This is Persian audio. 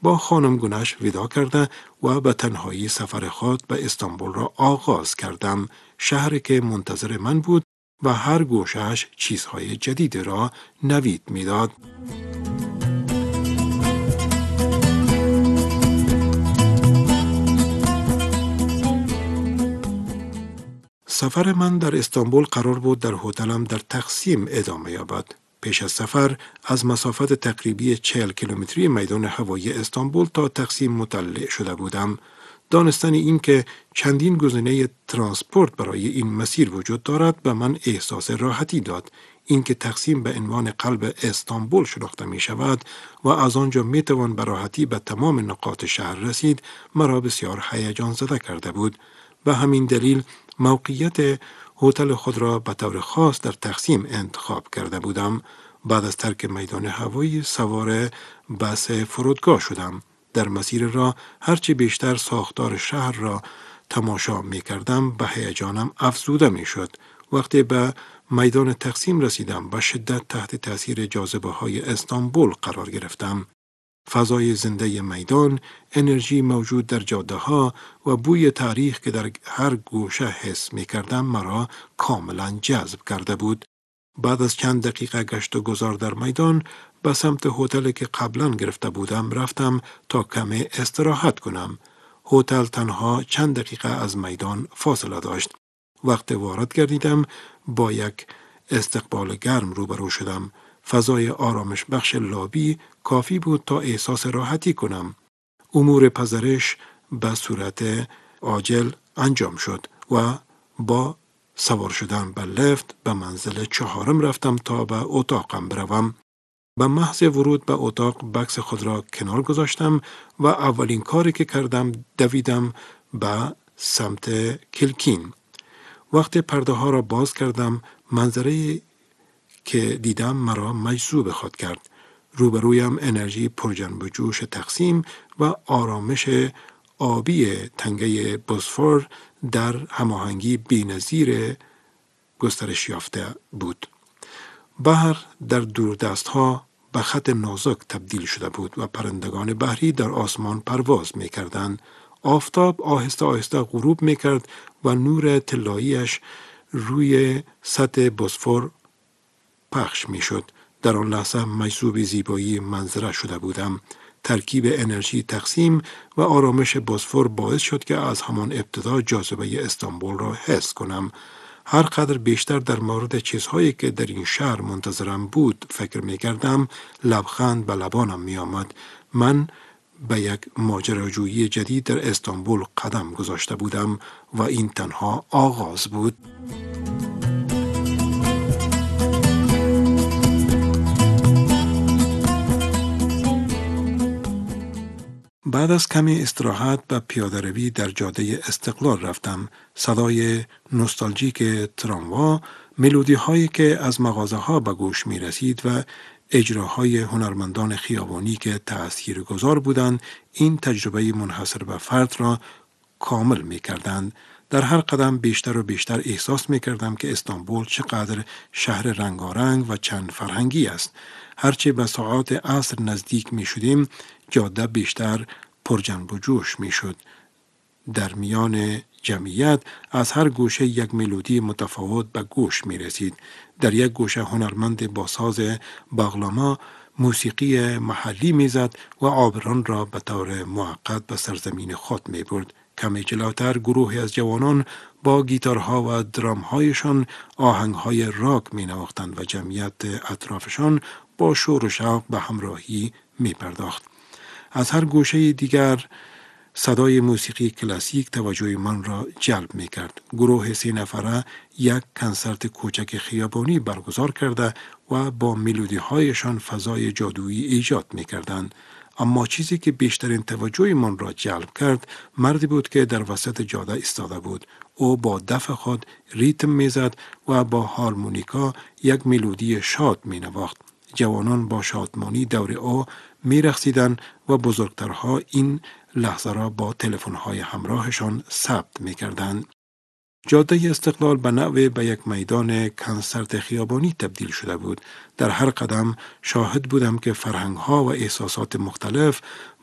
با خانم گونش ودا کرده و به تنهایی سفر خود به استانبول را آغاز کردم. شهری که منتظر من بود و هر گوشهش چیزهای جدید را نوید میداد. سفر من در استانبول قرار بود در هتلم در تقسیم ادامه یابد. پیش از سفر از مسافت تقریبی 40 کیلومتری میدان هوایی استانبول تا تقسیم مطلع شده بودم. دانستن این که چندین گزینه ترانسپورت برای این مسیر وجود دارد به من احساس راحتی داد. اینکه تقسیم به عنوان قلب استانبول شناخته می شود و از آنجا می توان به راحتی به تمام نقاط شهر رسید مرا بسیار هیجان زده کرده بود. به همین دلیل موقعیت هتل خود را به طور خاص در تقسیم انتخاب کرده بودم. بعد از ترک میدان هوایی سوار بس فرودگاه شدم. در مسیر راه هرچی بیشتر ساختار شهر را تماشا می کردم به هیجانم افزوده می شد. وقتی به میدان تقسیم رسیدم به شدت تحت تاثیر جاذبه های استانبول قرار گرفتم. فضای زنده میدان، انرژی موجود در جاده ها و بوی تاریخ که در هر گوشه حس می کردم مرا کاملا جذب کرده بود. بعد از چند دقیقه گشت و گذار در میدان به سمت هتلی که قبلا گرفته بودم رفتم تا کمی استراحت کنم. هتل تنها چند دقیقه از میدان فاصله داشت. وقتی وارد گردیدم با یک استقبال گرم روبرو شدم. فضای آرامش بخش لابی کافی بود تا احساس راحتی کنم. امور پذیرش به صورت عاجل انجام شد و با سوار شدن به لفت به منزل 4 رفتم تا به اتاقم بروم. به محض ورود به اتاق بکس خود را کنار گذاشتم و اولین کاری که کردم دویدم به سمت کلکین. وقتی پرده ها را باز کردم منظره که دیدم مرا مجذوب خود کرد. روبرویم انرژی پرجنب و جوش تقسیم و آرامش آبی تنگه بوسفور در هماهنگی بی‌نظیر گسترش یافته بود. بحر در دوردست ها به خط نازک تبدیل شده بود و پرندگان بحری در آسمان پرواز می کردند. آفتاب آهسته آهسته غروب می کرد و نور طلاییش روی سطح بوسفور پخش می شد. در آن لحظه مجذوب زیبایی منظره شده بودم. ترکیب انرژی تقسیم و آرامش بوسفور باعث شد که از همان ابتدا جاذبه استانبول را حس کنم. هر قدر بیشتر در مورد چیزهایی که در این شهر منتظرم بود فکر می کردم لبخند به لبانم می آمد. من به یک ماجراجویی جدید در استانبول قدم گذاشته بودم و این تنها آغاز بود. بعد از کمی استراحت به پیاده‌روی در جاده استقلال رفتم. صدای نوستالژیک تراموا، ملودی هایی که از مغازه ها به گوش می رسید و اجراهای هنرمندان خیابانی که تأثیرگذار بودند این تجربه منحصر به فرد را کامل می کردند. در هر قدم بیشتر و بیشتر احساس می کردم که استانبول چقدر شهر رنگارنگ و چند فرهنگی است. هرچه به ساعات عصر نزدیک می شدیم جاده بیشتر پرجنب و جوش می شد. در میان جمعیت از هر گوشه یک ملودی متفاوت به گوش می رسید. در یک گوشه هنرمند با ساز باغلاما موسیقی محلی می زد و عابران را به طور موقت به سرزمین خود می برد. کمی جلوتر گروهی از جوانان با گیتارها و درامهایشان آهنگهای راک می نواختند و جمعیت اطرافشان با شور و شوق به همراهی می پرداخت. از هر گوشه دیگر صدای موسیقی کلاسیک توجه من را جلب می کرد. گروه 3 نفره یک کنسرت کوچک خیابانی برگزار کرده و با ملودی هایشان فضای جادویی ایجاد می کردند. اما چیزی که بیشترین توجه من را جلب کرد مردی بود که در وسط جاده ایستاده بود. او با دف خود ریتم می زد و با هارمونیکا یک ملودی شاد می نواخت. جوانان با شادمانی دور او می رقصیدند و بزرگترها این لحظه را با تلفن‌های همراهشان ثبت می کردند. جاده استقلال به نوعی به یک میدان کنسرت خیابانی تبدیل شده بود. در هر قدم شاهد بودم که فرهنگ‌ها و احساسات مختلف